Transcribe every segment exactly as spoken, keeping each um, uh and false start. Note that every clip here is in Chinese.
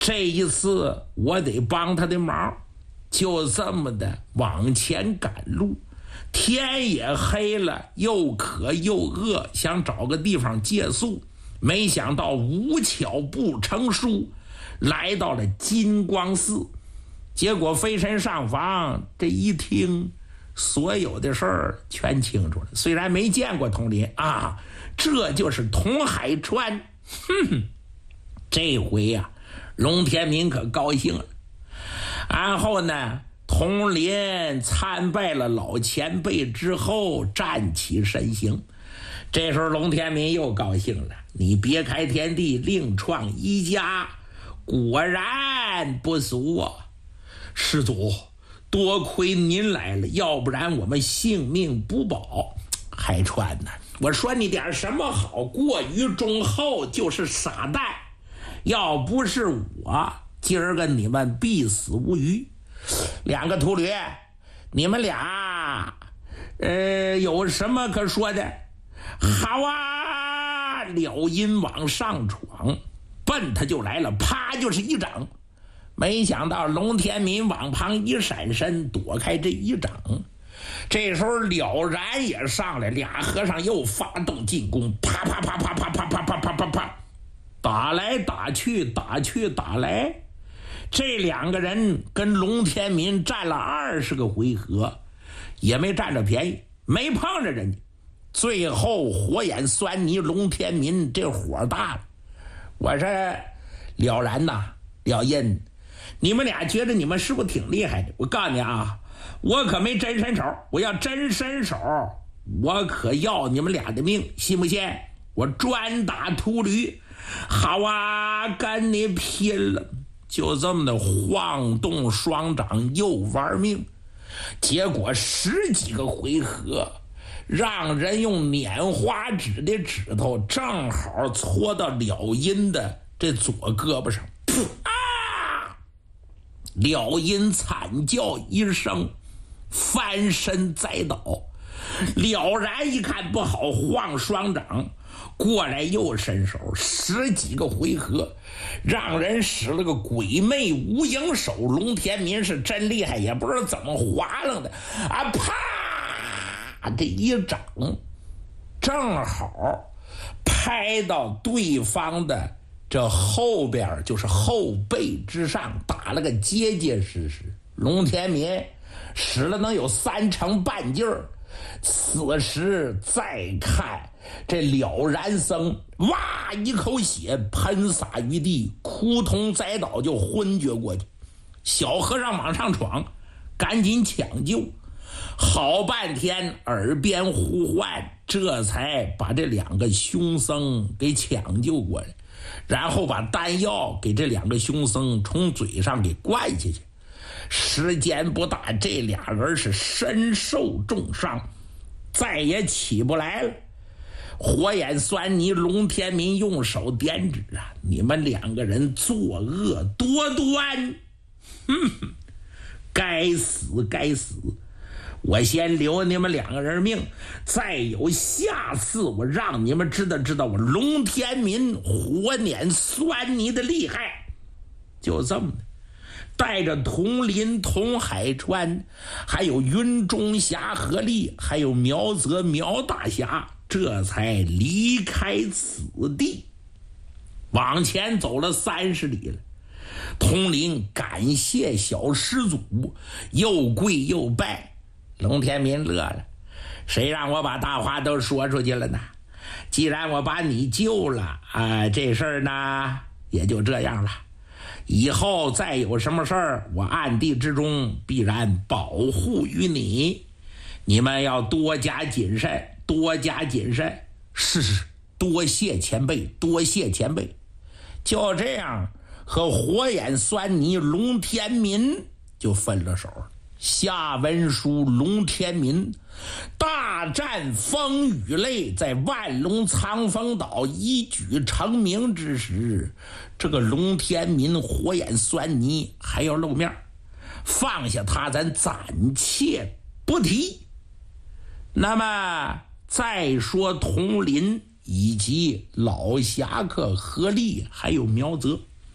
这一次我得帮他的忙。就这么的往前赶路，天也黑了，又渴又饿，想找个地方借宿，没想到无巧不成书，来到了金光寺。结果飞身上房，这一听，所有的事儿全清楚了。虽然没见过佟林啊，这就是佟海川。哼哼，这回呀、啊，龙天民可高兴了。然后呢，佟林参拜了老前辈之后，站起身形。这时候龙天民又高兴了，你别开天地，另创一家，果然不俗啊！施主，多亏您来了，要不然我们性命不保。海川呢，我说你点什么好，过于忠厚就是傻蛋，要不是我，今儿个你们必死无疑。两个秃驴，你们俩呃有什么可说的？好啊！廖阴往上闯，奔他就来了，啪就是一掌。没想到龙天民往旁一闪身，躲开这一掌。这时候了然也上来，俩和尚又发动进攻，啪啪啪啪啪啪啪啪啪啪啪，打来打去，打去打来。这两个人跟龙天民战了二十个回合，也没占着便宜，没碰着人家。最后火眼酸泥龙天民这火大了，我说了然呐，了印，你们俩觉得你们是不是挺厉害的？我告诉你啊，我可没真伸手，我要真伸手，我可要你们俩的命，信不信？我专打秃驴。好啊，跟你拼了！就这么的晃动双掌又玩命，结果十几个回合，让人用拈花指的指头正好戳到了阴的这左胳膊上，噗啊！了阴惨叫一声，翻身栽倒。了然一看不好，晃双掌过来又伸手，十几个回合，让人使了个鬼魅无影手。龙天民是真厉害，也不知道怎么划楞的啊！啪，这一掌正好拍到对方的这后边，就是后背之上，打了个结结实实。龙天民使了能有三成半劲儿。此时再看这了然僧，哇，一口血喷洒于地，扑通栽倒就昏厥过去。小和尚往上闯，赶紧抢救，好半天耳边呼唤，这才把这两个凶僧给抢救过来，然后把丹药给这两个凶僧从嘴上给灌下去。时间不大，这俩人是身受重伤，再也起不来了。火眼酸泥龙天民用手点指啊，你们两个人作恶多端，哼，该死该死！我先留你们两个人命，再有下次我让你们知道知道我龙天民火捻酸泥的厉害。就这么的，带着佟林、佟海川，还有云中侠何力，还有苗泽、苗大侠，这才离开此地，往前走了三十里了。佟林感谢小施主，又跪又拜。龙天民乐了，谁让我把大话都说出去了呢？既然我把你救了啊，这事儿呢也就这样了。以后再有什么事儿，我暗地之中必然保护于你，你们要多加谨慎，多加谨慎。是是，多谢前辈，多谢前辈。就这样，和火眼酸泥龙天民就分了手了。下文书龙天民大战风雨泪，在万龙苍风岛一举成名之时，这个龙天民火眼酸泥还要露面，放下他咱暂且不提。那么再说佟林以及老侠客何力还有苗泽，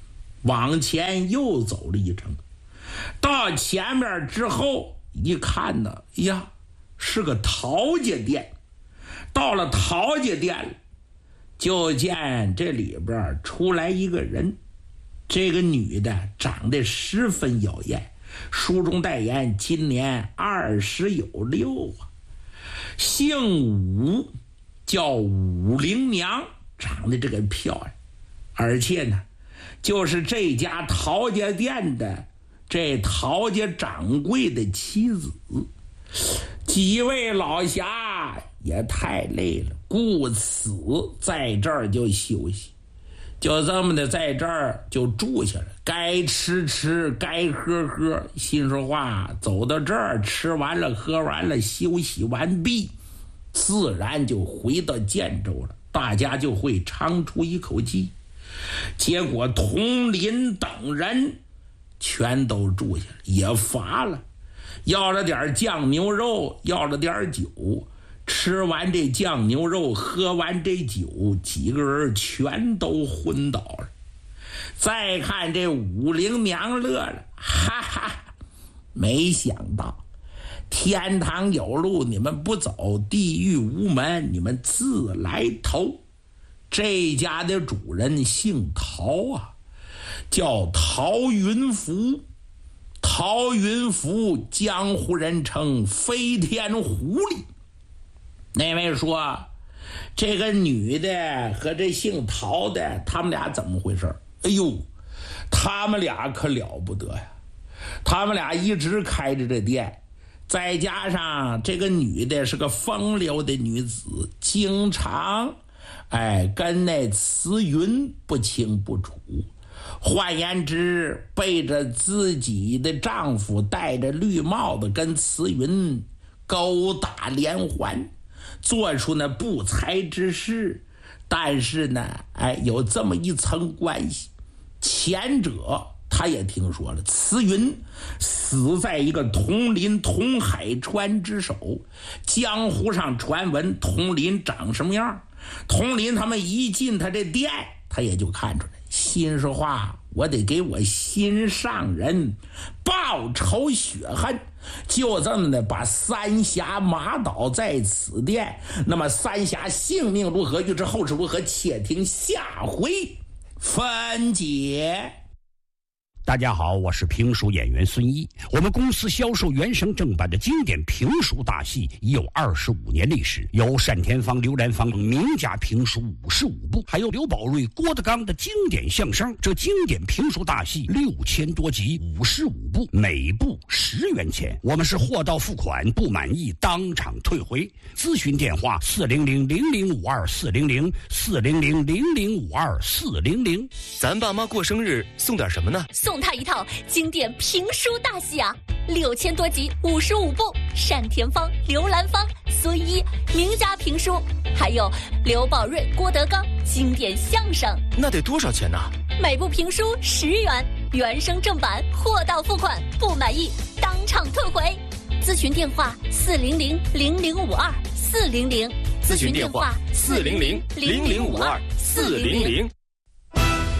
往前又走了一程，到前面之后一看呢，呀，是个陶家店。到了陶家店，就见这里边出来一个人，这个女的长得十分妖艳，书中代言今年二十有六啊，姓武，叫武灵娘，长得这个漂亮，而且呢就是这家陶家店的这陶家掌柜的妻子。几位老侠也太累了，故此在这儿就休息，就这么的在这儿就住下了，该吃吃，该喝喝。心说话，走到这儿吃完了喝完了休息完毕，自然就回到建州了，大家就会长出一口气。结果佟林等人全都住下了，也乏了，要了点酱牛肉，要了点酒，吃完这酱牛肉，喝完这酒，几个人全都昏倒了。再看这武灵娘乐了，哈哈，没想到天堂有路你们不走，地狱无门你们自来投。这家的主人姓陶啊，叫陶云福。陶云福江湖人称飞天狐狸。那位说这个女的和这姓陶的他们俩怎么回事？哎呦，他们俩可了不得呀，他们俩一直开着这店，再加上这个女的是个风流的女子，经常哎跟那慈云不清不楚，换言之，背着自己的丈夫戴着绿帽子跟慈云勾打连环，做出那不才之事。但是呢，哎，有这么一层关系，前者他也听说了，慈云死在一个佟林佟海川之手，江湖上传闻佟林长什么样，佟林他们一进他这店，他也就看出来，心说话，我得给我心上人报仇雪恨，就这么的把三峡马倒在此店。那么三峡性命如何，欲知后事如何，且听下回分解。 大家好，我是评书演员孙一。我们公司销售原声正版的经典评书大戏已有二十五年历史，有单田芳、刘兰芳名家评书五十五部，还有刘宝瑞、郭德纲的经典相声。这经典评书大戏六千多集，五十五部，每部十元钱。我们是货到付款，不满意当场退回。咨询电话：四零零零零五二四零零四零零零零五二四零零。 咱爸妈过生日送点什么呢？ 送他一套经典评书大戏啊，六千多集，五十五部，单田芳、刘兰芳、孙一名家评书，还有刘宝瑞、郭德纲经典相声。 那得多少钱呢？ 每部评书十元，原声正版，货到付款，不满意当场退回。咨询电话：四零零零零五二四零零。 咨询电话：四零零零零五二四零零。